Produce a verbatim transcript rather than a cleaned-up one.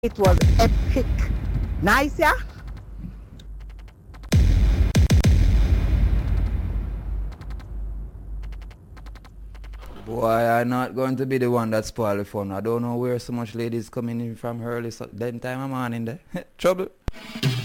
It was epic. Nice, yeah? Boy, I'm not going to be the one that spoil the fun. I don't know where so much ladies coming in from early so then time I'm on in there. Trouble.